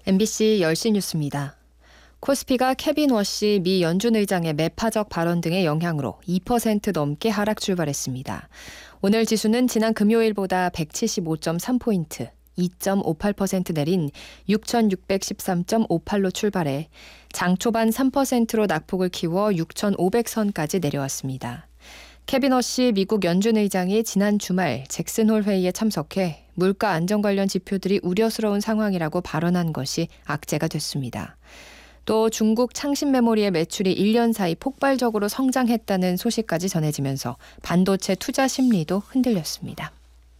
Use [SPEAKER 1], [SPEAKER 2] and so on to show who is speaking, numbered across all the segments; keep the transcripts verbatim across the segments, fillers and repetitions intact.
[SPEAKER 1] 엠비씨 열 시 뉴스입니다. 코스피가 케빈 워시 미 연준 의장의 매파적 발언 등의 영향으로 이 퍼센트 넘게 하락 출발했습니다. 오늘 지수는 지난 금요일보다 백칠십오 점 삼 포인트, 이 점 오팔 퍼센트 내린 육천육백십삼 점 오팔로 출발해 장 초반 삼 퍼센트로 낙폭을 키워 육천오백 선까지 내려왔습니다. 케빈 워시 미국 연준 의장이 지난 주말 잭슨홀 회의에 참석해 물가 안정 관련 지표들이 우려스러운 상황이라고 발언한 것이 악재가 됐습니다. 또 중국 창신 메모리의 매출이 일 년 사이 폭발적으로 성장했다는 소식까지 전해지면서 반도체 투자 심리도 흔들렸습니다.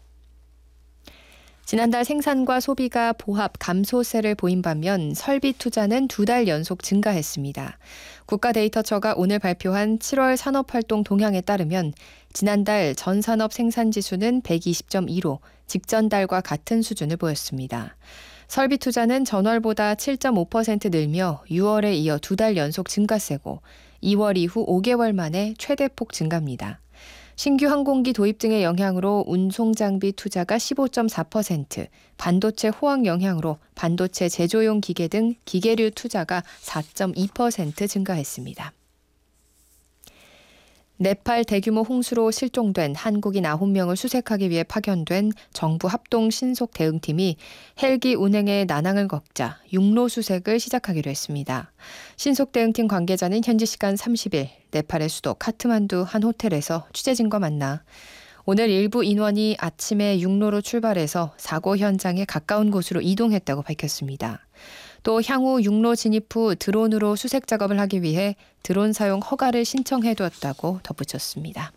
[SPEAKER 1] 지난달 생산과 소비가 보합 감소세를 보인 반면 설비 투자는 두 달 연속 증가했습니다. 국가데이터처가 오늘 발표한 칠월 산업활동 동향에 따르면 지난달 전산업 생산지수는 백이십 점 이로 직전 달과 같은 수준을 보였습니다. 설비 투자는 전월보다 칠 점 오 퍼센트 늘며 유월에 이어 두 달 연속 증가세고 이월 이후 오 개월 만에 최대폭 증가입니다. 신규 항공기 도입 등의 영향으로 운송장비 투자가 십오 점 사 퍼센트, 반도체 호황 영향으로 반도체 제조용 기계 등 기계류 투자가 사 점 이 퍼센트 증가했습니다. 네팔 대규모 홍수로 실종된 한국인 아홉 명을 수색하기 위해 파견된 정부 합동 신속 대응팀이 헬기 운행에 난항을 겪자 육로 수색을 시작하기로 했습니다. 신속 대응팀 관계자는 현지 시간 삼십 일 네팔의 수도 카트만두 한 호텔에서 취재진과 만나 오늘 일부 인원이 아침에 육로로 출발해서 사고 현장에 가까운 곳으로 이동했다고 밝혔습니다. 또 향후 육로 진입 후 드론으로 수색 작업을 하기 위해 드론 사용 허가를 신청해두었다고 덧붙였습니다.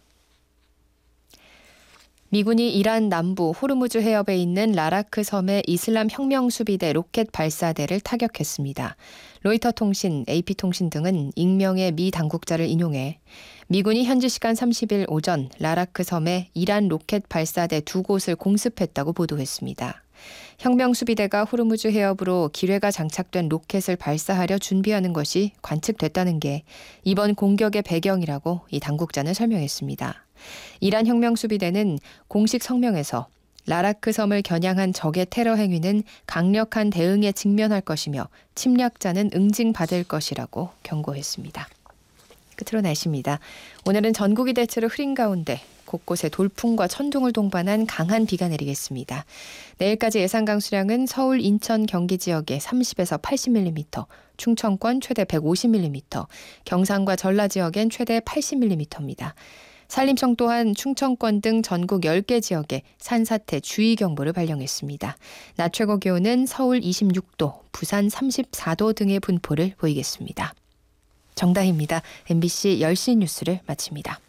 [SPEAKER 1] 미군이 이란 남부 호르무즈 해협에 있는 라라크 섬의 이슬람 혁명수비대 로켓 발사대를 타격했습니다. 로이터 통신, 에이피통신 등은 익명의 미 당국자를 인용해 미군이 현지 시간 삼십 일 오전 라라크 섬에 이란 로켓 발사대 두 곳을 공습했다고 보도했습니다. 혁명수비대가 호르무즈 해협으로 기뢰가 장착된 로켓을 발사하려 준비하는 것이 관측됐다는 게 이번 공격의 배경이라고 이 당국자는 설명했습니다. 이란 혁명수비대는 공식 성명에서 라라크 섬을 겨냥한 적의 테러 행위는 강력한 대응에 직면할 것이며 침략자는 응징받을 것이라고 경고했습니다. 끝으로 날씨입니다. 오늘은 전국이 대체로 흐린 가운데 곳곳에 돌풍과 천둥을 동반한 강한 비가 내리겠습니다. 내일까지 예상 강수량은 서울, 인천, 경기 지역에 삼십에서 팔십 밀리미터, 충청권 최대 백오십 밀리미터, 경상과 전라 지역엔 최대 팔십 밀리미터입니다. 산림청 또한 충청권 등 전국 열 개 지역에 산사태 주의경보를 발령했습니다. 낮 최고 기온은 서울 이십육 도, 부산 삼십사 도 등의 분포를 보이겠습니다. 정다희입니다. 엠비씨 열 시 뉴스를 마칩니다.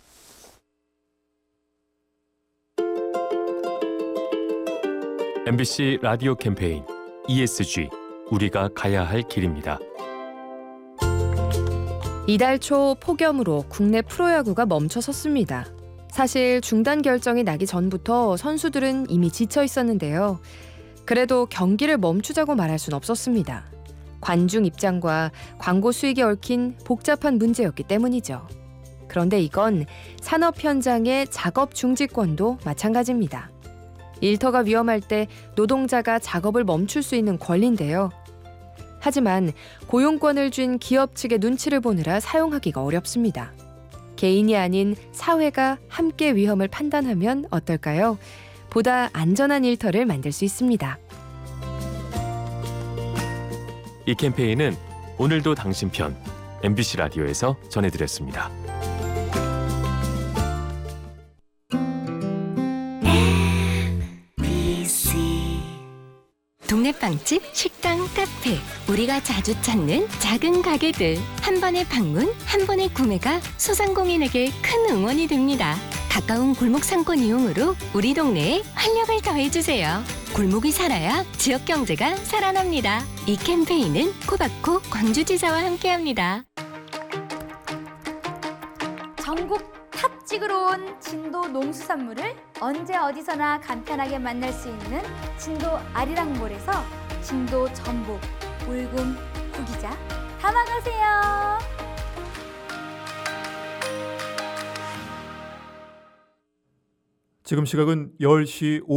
[SPEAKER 2] 엠비씨 라디오 캠페인 이에스지 우리가 가야 할 길입니다.
[SPEAKER 1] 이달 초 폭염으로 국내 프로야구가 멈춰섰습니다. 사실 중단 결정이 나기 전부터 선수들은 이미 지쳐 있었는데요. 그래도 경기를 멈추자고 말할 순 없었습니다. 관중 입장과 광고 수익에 얽힌 복잡한 문제였기 때문이죠. 그런데 이건 산업 현장의 작업 중지권도 마찬가지입니다. 일터가 위험할 때 노동자가 작업을 멈출 수 있는 권리인데요. 하지만 고용권을 쥔 기업 측의 눈치를 보느라 사용하기가 어렵습니다. 개인이 아닌 사회가 함께 위험을 판단하면 어떨까요? 보다 안전한 일터를 만들 수 있습니다.
[SPEAKER 2] 이 캠페인은 오늘도 당신 편 엠비씨 라디오에서 전해드렸습니다.
[SPEAKER 3] 동네 빵집, 식당, 카페, 우리가 자주 찾는 작은 가게들. 한 번의 방문, 한 번의 구매가 소상공인에게 큰 응원이 됩니다. 가까운 골목 상권 이용으로 우리 동네에 활력을 더해주세요. 골목이 살아야 지역 경제가 살아납니다. 이 캠페인은 코바코 광주지사와 함께합니다.
[SPEAKER 4] 전국 탑 찍으러 온 진도 농수산물을 언제 어디서나 간편하게 만날 수 있는 진도 아리랑몰에서 진도 전복, 울금, 구기자 담아가세요.
[SPEAKER 5] 지금 시각은 열 시